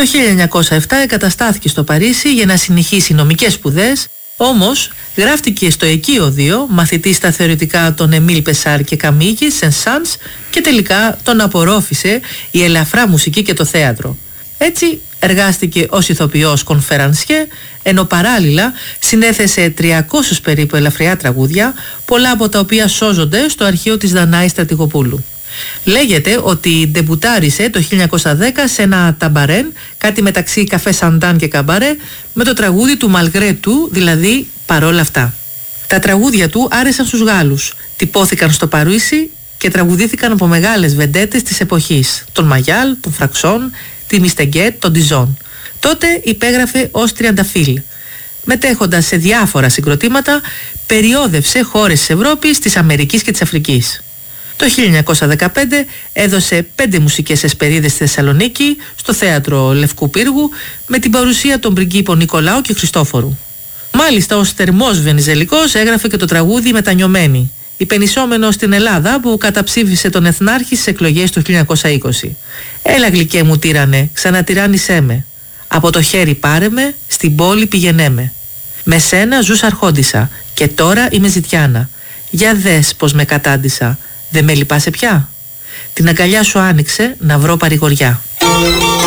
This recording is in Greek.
Το 1907 εγκαταστάθηκε στο Παρίσι για να συνεχίσει νομικές σπουδές, όμως γράφτηκε στο Εκείο μαθητής στα θεωρητικά των Εμίλ Πεσάρ και Καμίγη, Σεν-Σάνς, και τελικά τον απορρόφησε η ελαφρά μουσική και το θέατρο. Έτσι εργάστηκε ως ηθοποιός κονφερανσιέ, ενώ παράλληλα συνέθεσε 300 περίπου ελαφριά τραγούδια, πολλά από τα οποία σώζονται στο αρχείο της Δανάης Στρατηγοπούλου. Λέγεται ότι ντεμπουτάρισε το 1910 σε ένα ταμπαρέν, κάτι μεταξύ καφέ σαντάν και καμπαρέ, με το τραγούδι του Μαλγκρέ του, δηλαδή «Παρόλα αυτά». Τα τραγούδια του άρεσαν στους Γάλλους, τυπώθηκαν στο Παρίσι και τραγουδήθηκαν από μεγάλες βεντέτες της εποχής, τον Μαγιάλ, τον Φραξόν, τη Μιστεγκέτ, τον Ντιζόν. Τότε υπέγραφε ως τριανταφύλ. Μετέχοντας σε διάφορα συγκροτήματα, περιόδευσε χώρες της Ευρώπης, της Αμερικής και της Αφρικής. Το 1915 έδωσε 5 μουσικές εσπερίδες στη Θεσσαλονίκη, στο θέατρο Λευκού Πύργου, με την παρουσία των πριγκίπων Νικολάου και Χριστόφορου. Μάλιστα, ως θερμός Βενιζελικός έγραφε και το τραγούδι «Μετανιωμένη», υπενισόμενο στην Ελλάδα που καταψήφισε τον Εθνάρχη στις εκλογές του 1920. «Έλα γλυκέ μου τύρανε, ξανατυράνισέ με. Από το χέρι πάρε με, στην πόλη πηγαινέμε. Με σένα ζούσα αρχόντισα και τώρα είμαι ζητιάνα. Για δες πως με κατάντησα. Δεν με λυπάσαι πια. Την αγκαλιά σου άνοιξε να βρω παρηγοριά».